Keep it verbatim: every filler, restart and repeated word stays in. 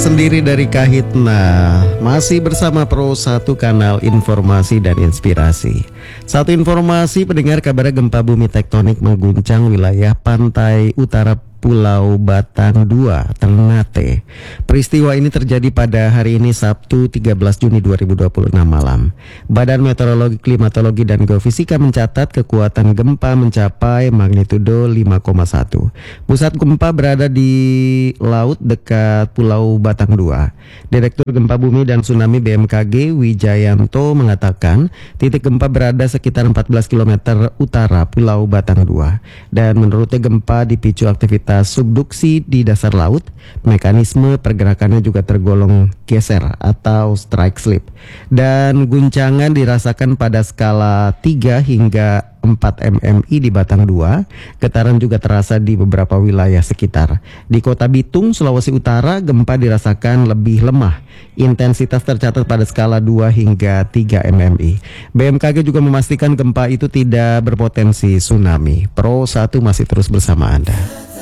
tersendiri dari Kahitna. Masih bersama Pro satu Kanal Informasi dan Inspirasi. Satu informasi pendengar, kabar gempa bumi tektonik mengguncang wilayah pantai utara Pulau Batang dua, Ternate. Peristiwa ini terjadi pada hari ini Sabtu tiga belas Juni dua ribu dua puluh enam malam. Badan Meteorologi, Klimatologi dan Geofisika mencatat kekuatan gempa mencapai magnitudo lima koma satu. Pusat gempa berada di laut dekat Pulau Batang dua. Direktur Gempa Bumi dan Tsunami B M K G Wijayanto mengatakan titik gempa berada sekitar empat belas kilometer utara Pulau Batang dua. Dan menurutnya gempa dipicu aktivitas subduksi di dasar laut. Mekanisme pergerakannya juga tergolong geser atau strike slip. Dan guncangan dirasakan pada skala tiga hingga empat mmi di Batang dua. Getaran juga terasa di beberapa wilayah sekitar. Di Kota Bitung, Sulawesi Utara, gempa dirasakan lebih lemah. Intensitas tercatat pada skala dua hingga tiga mmi. B M K G juga memastikan gempa itu tidak berpotensi tsunami. Pro satu masih terus bersama Anda.